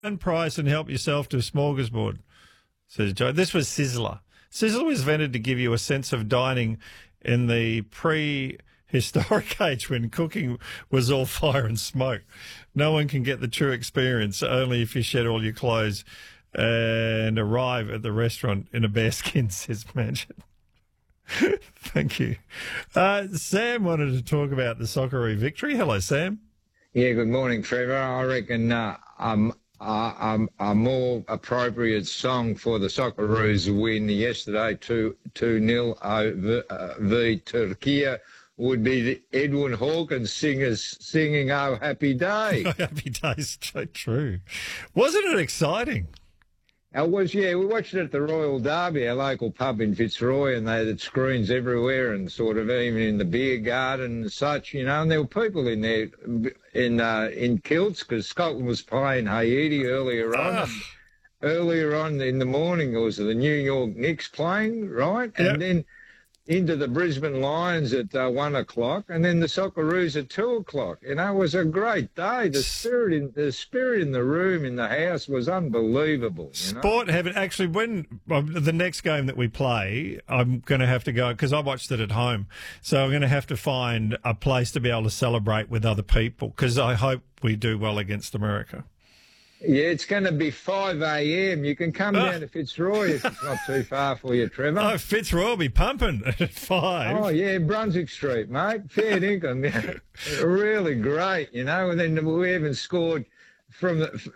and price and help yourself to a smorgasbord, says Joe. This was Sizzler. Sizzler was invented to give you a sense of dining in the prehistoric age when cooking was all fire and smoke. No one can get the true experience only if you shed all your clothes and arrive at the restaurant in a bearskin, says Mansion. Thank you. Sam wanted to talk about the Socceroo victory. Hello, Sam. Yeah, good morning, Trevor. I reckon a more appropriate song for the Socceroos win yesterday 2-0 over Turkey would be the Edwin Hawkins singers singing "Oh Happy Day." Oh, happy days, so true. Wasn't it exciting? It was, yeah. We watched it at the Royal Derby, our local pub in Fitzroy, and they had screens everywhere and sort of even in the beer garden and such, you know. And there were people in there in kilts because Scotland was playing Haiti earlier on. Earlier on in the morning, it was the New York Knicks playing, right? Yep. And then into the Brisbane Lions at 1 o'clock, and then the Socceroos at 2 o'clock. You know, it was a great day. The spirit in the room, in the house, was unbelievable. You know? Sport heaven. Actually, when the next game that we play, I'm going to have to go because I watched it at home. So I'm going to have to find a place to be able to celebrate with other people because I hope we do well against America. Yeah, it's going to be 5 a.m. You can come down to Fitzroy if it's not too far for you, Trevor. Oh, Fitzroy will be pumping at 5. Oh, yeah, Brunswick Street, mate. Fair dinkum. Yeah. Really great, you know. And then we even scored from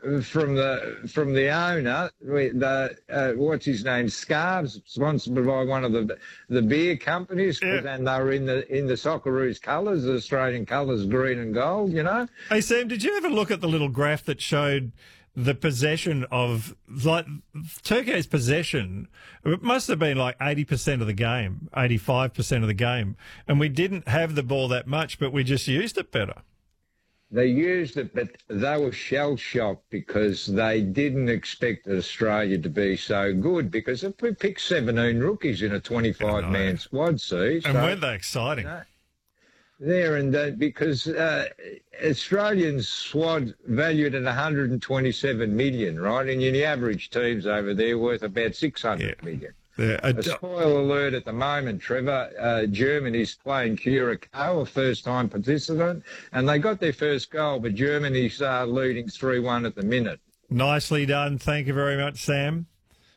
the owner, what's his name, Scarves, sponsored by one of the beer companies, and they were in the Socceroos colours, the Australian colours, green and gold, you know. Hey, Sam, did you ever look at the little graph that showed the possession of, like, Turkey's possession? It must have been like 80% of the game, 85% of the game, and we didn't have the ball that much, but we just used it better. They used it, but they were shell-shocked because they didn't expect Australia to be so good because we picked 17 rookies in a 25-man squad, see. And weren't they exciting? There and because Australian squad valued at 127 million, right? And the average team's over there worth about 600 million. Yeah. A spoiler alert at the moment, Trevor. Germany's playing Curacao, a first-time participant, and they got their first goal, but Germany's leading 3-1 at the minute. Nicely done. Thank you very much, Sam.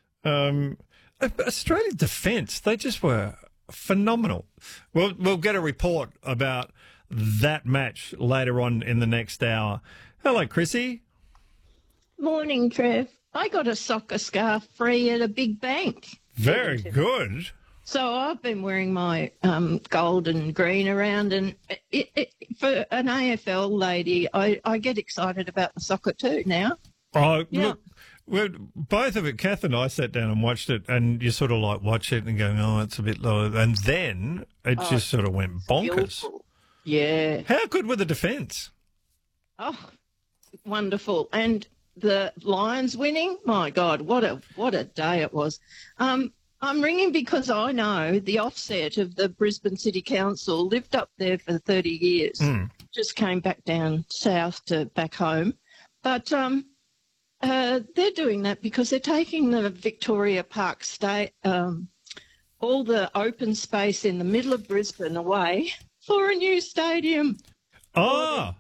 Australia's defence, they just were phenomenal. We'll get a report about that match later on in the next hour. Hello, Chrissy. Morning, Trev. I got a soccer scarf free at a big bank. Very good. So I've been wearing my gold and green around, and for an AFL lady, I get excited about the soccer too now. Oh, yeah. Look, both of it, Kath and I sat down and watched it, and you sort of like watch it and going, oh, it's a bit low. And then it just sort of went bonkers. Skillful. Yeah. How good were the defence? Oh, wonderful. And the Lions winning, my God, what a day it was. I'm ringing because I know the offset of the Brisbane City Council lived up there for 30 years, just came back down south to back home. But they're doing that because they're taking the Victoria Park all the open space in the middle of Brisbane away for a new stadium. Oh.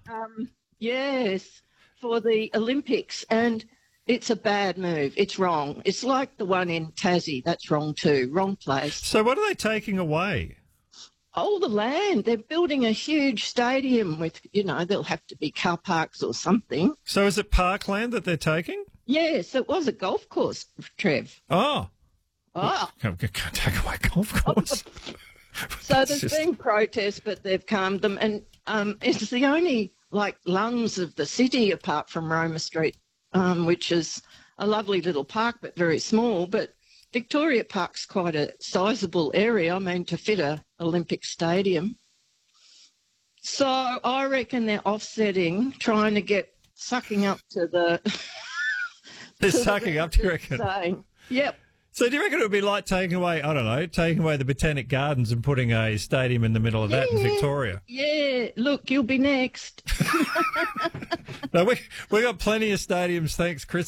Yes, for the Olympics. And it's a bad move. It's wrong. It's like the one in Tassie. That's wrong too. Wrong place. So what are they taking away? Oh, the land. They're building a huge stadium with, there'll have to be car parks or something. So is it parkland that they're taking? Yes, it was a golf course, Trev. Oh. Oh. Can't take away golf course. So there's been protests, but they've calmed them. And it's the only, lungs of the city apart from Roma Street, which is a lovely little park but very small. But Victoria Park's quite a sizable area, to fit a Olympic stadium. So I reckon they're offsetting, trying to get sucking up to the... They're sucking up, do you reckon? Saying, yep. So do you reckon it would be like taking away the Botanic Gardens and putting a stadium in the middle of that in Victoria? Yeah, look, you'll be next. No, we got plenty of stadiums, thanks, Chris.